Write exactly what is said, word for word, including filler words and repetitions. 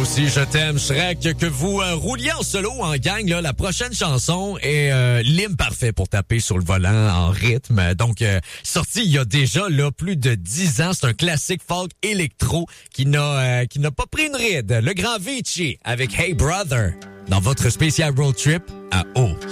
aussi, je t'aime, Shrek, que vous euh, rouliez en solo, en gang, là, la prochaine chanson est euh, l'hymne parfait pour taper sur le volant en rythme. Donc, euh, sorti il y a déjà là plus de dix ans, c'est un classique folk électro qui n'a euh, qui n'a pas pris une ride. Le grand Avicii avec Hey Brother dans votre spécial road trip à Eau